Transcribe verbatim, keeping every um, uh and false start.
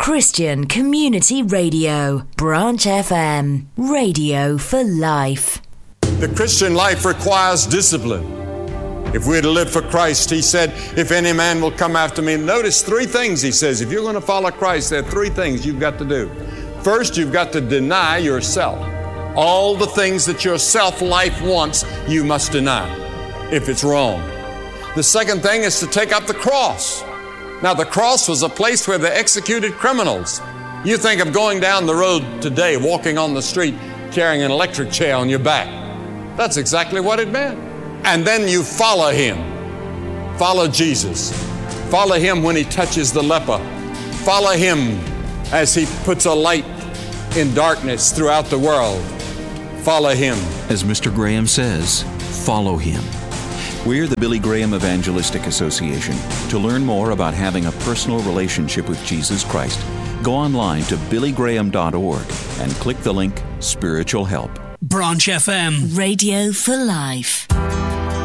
Christian Community Radio, Branch F M, radio for life. The Christian life requires discipline. If we're to live for Christ, he said, if any man will come after me. Notice three things he says. If you're going to follow Christ, there are three things you've got to do. First, you've got to deny yourself. All the things that your self-life wants, you must deny if it's wrong. The second thing is to take up the cross. Now, the cross was a place where they executed criminals. You think of going down the road today, walking on the street, carrying an electric chair on your back. That's exactly what it meant. And then you follow him. Follow Jesus. Follow him when he touches the leper. Follow him as he puts a light in darkness throughout the world. Follow him. As Mister Graham says, follow him. We're the Billy Graham Evangelistic Association. To learn more about having a personal relationship with Jesus Christ, go online to billy graham dot org and click the link Spiritual Help. Branch F M. Radio for life.